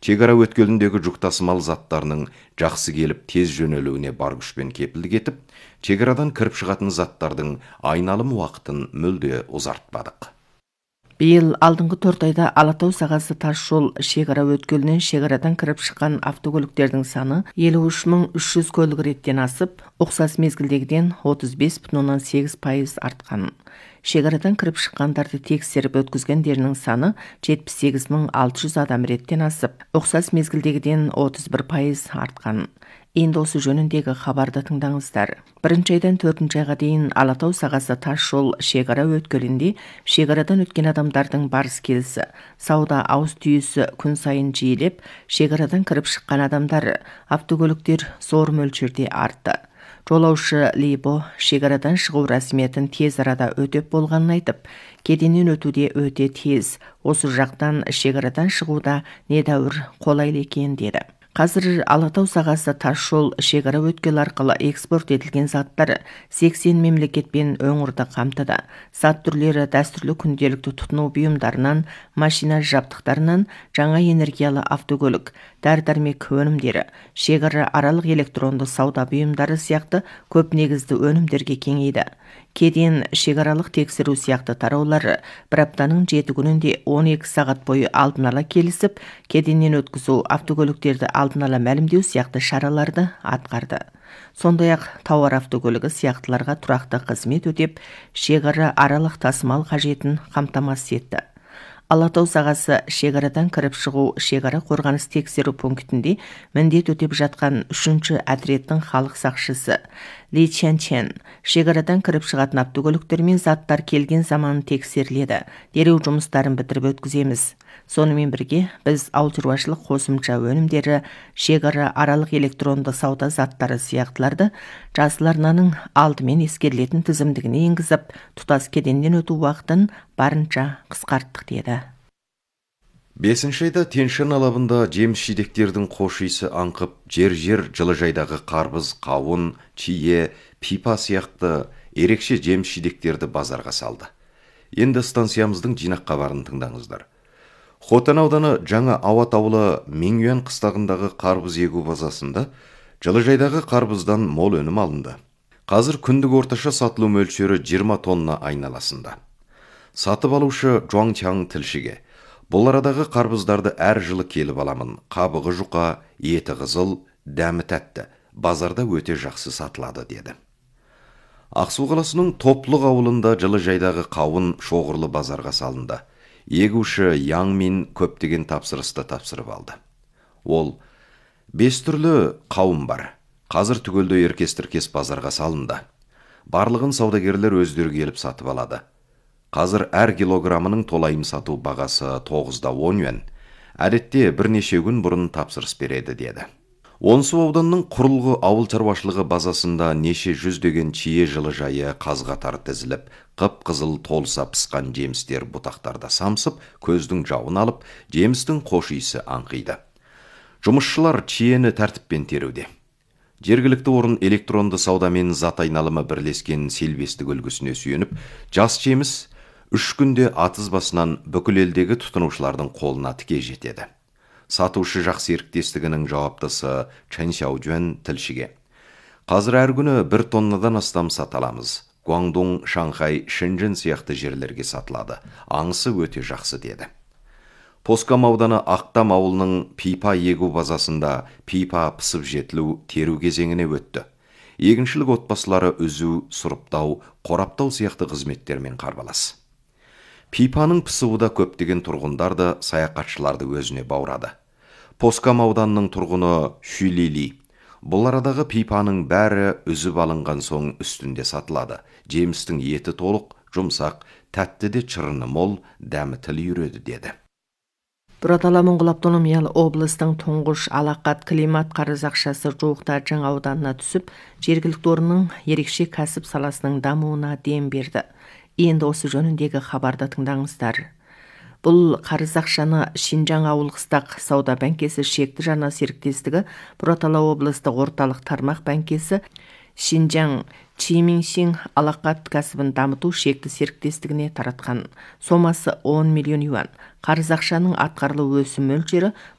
Чегара өткеліндегі жүк тасымал заттарының жақсы келіп тез жөнелуіне бар күшпен кепілдік етіп, чегарадан кіріп шығатын заттардың айналым уақытын мүлде ұзартпадық. Биыл алдыңғы 4 айда Алатау сағасы тас жол шекара өткелінен шекарадан кіріп шыққан автокөліктердің саны 53.300 көлік реттен асып, ұқсас мезгілдегіден 35,8% артқан. Шекарадан кіріп шыққандарды тексеріп өткізгендерінің саны 78.600 адам реттен асып, ұқсас мезгілдегіден 31% артқан. Енді осы жөніндегі хабарды тыңдаңыздар. 1 айдан 4 айға дейін Алатау сағасы тас жол шекара өткелінде шекарадан өткен адамдардың барыс келісі, сауда ауыз түйісі күн сайын жиілеп, шекарадан кіріп шыққан адамдар, автокөліктер зор мөлшерде артты. Жолаушы Либо шекарадан шығу рәсіметін тез арада өтеп болғанын айтып, кеденнен өтуде өте тез, осы жақтан шекарадан шығуда недәуір қолайлы екен деді. Қазір Алатау сағасы тас жол шекара өткел арқылы экспорт етілген заттар 80 мемлекетпен өңірді қамтыды. Зат түрлері дәстүрлі күнделікті тұтыну бұйымдарынан, машина жабдықтарынан, жаңа энергиялы автокөлік, дәрі-дәрмек өнімдері, шекара аралық электронды сауда бұйымдары сияқты көп негізді өнімдерге кеңейді. Кеден шекаралық тексеру сияқты тараулары бір аптаның 7 күнінде 12 сағат бойы алдын ала келісіп, кеденнен өткізу, автокөліктерді алдын ала мәлімдеу сияқты шараларды атқарды. Сондай-ақ тауар автокөлігі сияқтыларға тұрақты қызмет өтеп, шекара аралық тасымал қажетін қамтамасыз етті. Алатау сағасы шекарадан кіріп шығу шекара қорғаныс тексеру пунктінде міндет өтеп жатқан 3-ші отрядтың халық сақшысы Ли Чен шекарадан кіріп шығатын автокөліктер мен заттар келген заман тексеріледі. Дереу жұмыстарын бітіріп өткіземіз. Сонымен бірге біз ауыл шаруашылық қосымша өнімдері, шекара аралық электронды сауда заттары сияқтыларды жасыл арнаның алдымен ескерілетін тізімдігіне енгізіп, тұтас кеденнен өту уақытын барынша қысқарттық деді. 5 айда Тянь-Шань алабында жеміс-жидектердің хош иісі аңқып, жер-жер жылыжайдағы қарбыз, қауын, чие, пипа сияқты ерекше жеміс-жидектерді базарға салды. Енді станциямыздың жинақ хабарын тыңдаңыздар. Хотан ауданы жаңа Ауат ауылы Меңюан қыстағындағы қарбыз егу базасында жылыжайдағы қарбыздан мол өнім алынды. Қазір күндік орташа сатылу мөлшері 20 тонна айналасында. Сатып алушы Жуаңчаң тілшіге: бұл арадағы қарбыздарды әр жылы келіп аламын. Қабығы жұқа, еті қызыл, дәмі тәтті. Базарда өте жақсы сатылады деді. Ақсу қаласының Топлық ауылында жылыжайдағы қауын шоғырлы базарға салынды. Егуші Яңмин көптеген тапсырысты тапсырып алды. Ол: 5 түрлі қауын бар. Қазір түгелді еркес-тіркес базарға салынды. Барлығын саудагерлер өздері келіп сатып алады. Қазір әр килограммының толайым сату бағасы 9-10 юан. Әдетте бірнеше күн бұрын тапсырыс береді деді. Онсу ауданның Құрылғы ауыл шаруашылығы базасында неше жүздеген чие жылыжайы қаз-қатар тізіліп, қып-қызыл толса пысқан жемістер бұтақтарда самсып, көздің жауын алып, жемістің хош иісі аңқиды. Жұмысшылар чиені тәртіппен теруде. Жергілікті орын электронды саудамен зат айналымы бірлескен селбестік үлгісіне сүйеніп, жас жеміс 3 күнде атыз басынан бүкіл елдегі тұтынушылардың қолына тіке жетеді. Сатушы жақ серіктестігінің жауаптысы Чэн Сяожуан тілшіге: қазір әр күні 1 тоннадан астам саталамыз. Гуаңдong, Шанхай, Шэньчжэн сияқты жерлерге сатылады. Аңысы өте жақсы деді. Поскам ауданы Ақтам ауылының пипа егу базасында пипа пысып жетілу, теру кезеңіне өтті. Егіншілік отбасылары үзу, сұрыптау, қораптау сияқты қызметтермен қарбалас. Пипаның пысуы да көптеген тұрғындарды, саяхатшыларды өзіне баурады. Поскам ауданының тұрғыны Шүлили: бұл арадағы пипаның бәрі үзіп алынған соң үстінде сатылады. Жемістің еті толық, жұмсақ, тәтті де чырыны мол, дәмі тіл үйреді деді. Бұратала Моңғол автономиялы облыстың тұңғыш алақат климат қарыз ақшасы жуықта жаңа ауданына түсіп, жергілікті орынның ерекше кәсіп саласының дамуына дем берді. Енді осы жөніндегі хабарды тыңдаңыздар. Бұл қарыз ақшаны Шинжаң ауыл қыстақ сауда бәңкесі шекті жаңа серіктестігі, Бұратала облыстық орталық тармақ бәңкесі, Шинжаң Чиминсин алақат кәсібін дамыту шекті серіктестігіне таратқан. Сомасы 10 миллион юан. Қарыз ақшаның атқарылу өсім мөлшері